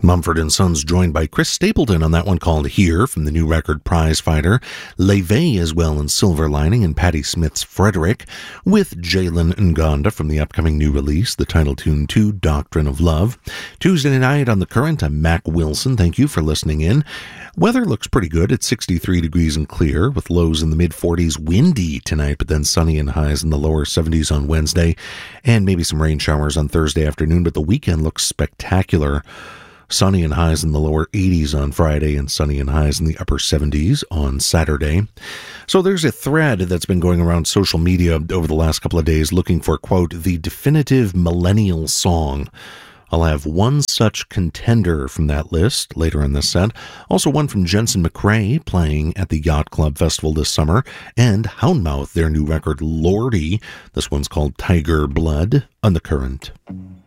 Mumford & Sons joined by Chris Stapleton on that one called Here from the new record Prize Fighter. Leve as well in Silver Lining and Patti Smith's Frederick, with Jalen Ngonda from the upcoming new release, the title tune to Doctrine of Love. Tuesday night on The Current, I'm Mac Wilson. Thank you for listening in. Weather looks pretty good at 63 degrees and clear, with lows in the mid-40s, windy tonight, but then sunny and highs in the lower 70s on Wednesday, and maybe some rain showers on Thursday afternoon, but the weekend looks spectacular. Sunny and highs in the lower 80s on Friday and sunny and highs in the upper 70s on Saturday. So there's a thread that's been going around social media over the last couple of days looking for, quote, the definitive millennial song. I'll have one such contender from that list later in this set. Also one from Jensen McRae playing at the Yacht Club Festival this summer, and Houndmouth, their new record Lordy. This one's called Tiger Blood on The Current.